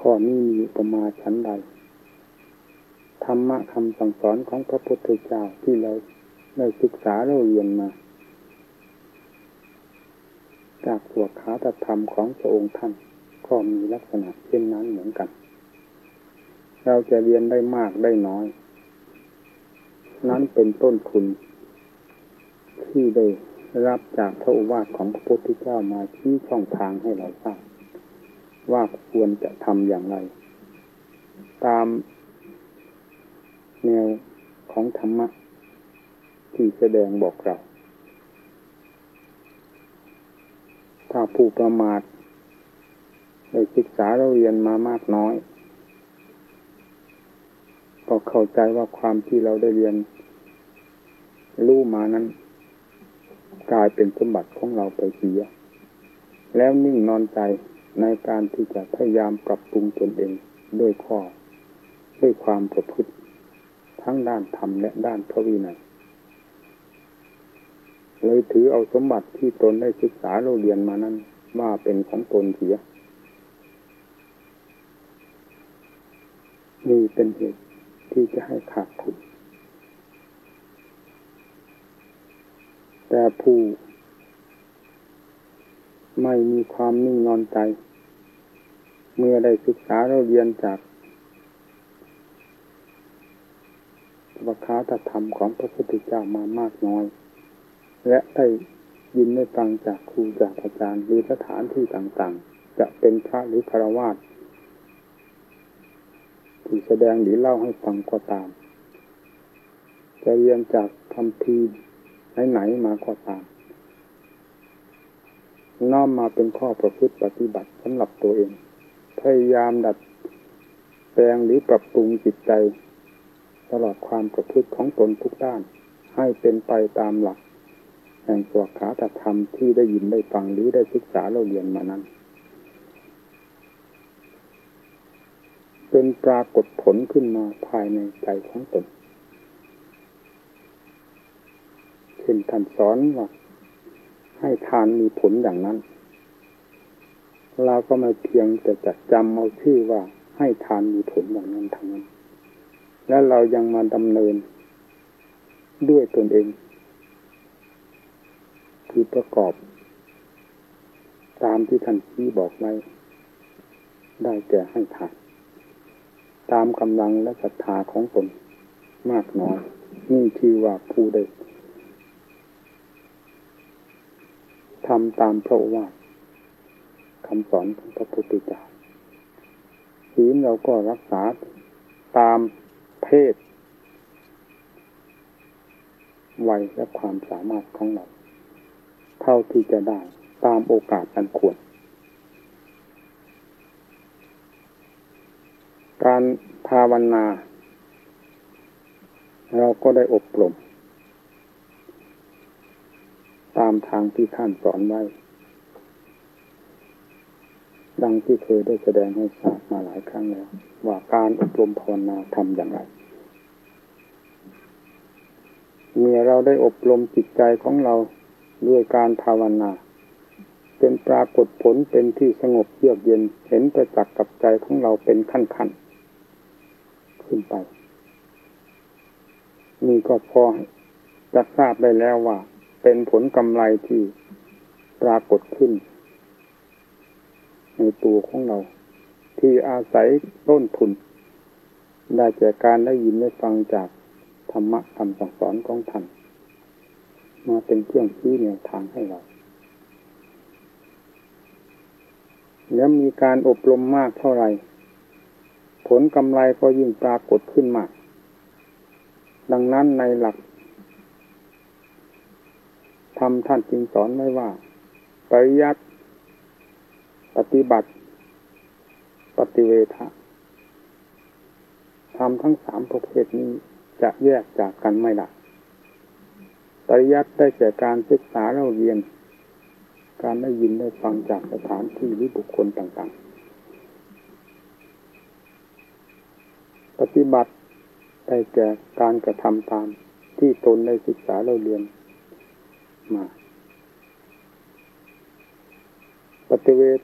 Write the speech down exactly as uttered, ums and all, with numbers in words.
ข้อนี้มีอุปมาฉันใดธรรมะคำสั่งสอนของพระพุทธเจ้าที่เราได้ศึกษาเราเรียนมาจากสวดคาถธรรมของพระองค์ท่านก็มีลักษณะเช่นนั้นเหมือนกันเราจะเรียนได้มากได้น้อยนั้นเป็นต้นทุนที่ได้รับจากพระโอวาทของพระพุทธเจ้ามาชี้ช่องทางให้เราทราบว่าควรจะทำอย่างไรตามแนวของธรรมะที่แสดงบอกเราถ้าผู้ประมาทได้ศึกษาเราเรียนมามากน้อยก็เข้าใจว่าความที่เราได้เรียนรู้มานั้นกลายเป็นสมบัติของเราไปเสียแล้วนิ่งนอนใจในการที่จะพยายามปรับปรุงตนเองด้วยข้อด้วยความประพฤติทั้งด้านธรรมและด้านพระวินัยเลยถือเอาสมบัติที่ตนได้ศึกษาเราเรียนมานั้นว่าเป็นของตนเสียนี่เป็นเหตุที่จะให้ขาดทุนแต่ผู้ไม่มีความนิ่งนอนใจเมื่อได้ศึกษาเราเรียนจากวคาถธรรมของพระพุทธเจ้ามามากน้อยและได้ยินได้ฟังจากครูจากอาจารย์หรือสถานที่ต่างๆจะเป็นพระหรือฆราวาสที่แสดงหรือเล่าให้ฟังก็ตามจะเรียนจากคัมภีร์ไหนๆมาก็ตามน้อมมาเป็นข้อประพฤติปฏิบัติสำหรับตัวเองพยายามดัดแปลงหรือปรับปรุงจิตใจตลอดความประพฤติของตนทุกด้านให้เป็นไปตามหลักแห่งสวดคาถธรรมที่ได้ยินได้ฟังหรือได้ศึกษาเราเรียนมานั้นเป็นปรากฏผลขึ้นมาภายในใจของตนเช่นท่านสอนว่าให้ทานมีผลอย่างนั้นเราก็ไม่เพียงแต่จะจำเอาชื่อว่าให้ทานมีผลอย่างนั้นทั้งนั้นแล้วเรายังมาดำเนินด้วยตนเองคือประกอบตามที่ท่านชี้บอกไว้ได้แก่ให้ทานตามกำลังและศรัทธาของตนมากน้อยนี่คือว่าผู้ได้ทำตามพระโอวาทคำสอนของพระพุทธเจ้าศีลเราก็รักษาตามเพศวัยและความสามารถของเราเท่าที่จะได้ตามโอกาสอันควรการภาวนาเราก็ได้อบรมตามทางที่ท่านสอนไว้ดังที่เคยได้แสดงให้ทราบมาหลายครั้งแล้วว่าการอบรมภาวนาทำอย่างไรเมื่อเราได้อบรมจิตใจของเราด้วยการภาวนาเป็นปรากฏผลเป็นที่สงบเยือกเย็นเห็นประจักษ์กับใจของเราเป็นขั้นๆขึ้นไปนี่ก็พอจะทราบได้แล้วว่าเป็นผลกำไรที่ปรากฏขึ้นในตัวของเราที่อาศัยต้นทุนได้จากการได้ยินได้ฟังจากธรรมะคำสั่งสอนของท่านมาเป็นเครื่องชี้แนวทางให้เราแล้วมีการอบรมมากเท่าไหร่ผลกำไรก็ยิ่งปรากฏขึ้นมากดังนั้นในหลักธรรมท่านจึงสอนไว้ว่าปริยัติปฏิบัติปฏิเวทะธรรมทั้งสามประเภทนี้จะแยกจากกันไม่ได้ปริยัติได้แก่การศึกษาเราเรียนการได้ยินได้ฟังจากสถานที่หรือบุคคลต่างๆปฏิบัติได้แก่การกระทำตามที่ตนได้ศึกษาเราเรียนมาปฏิเว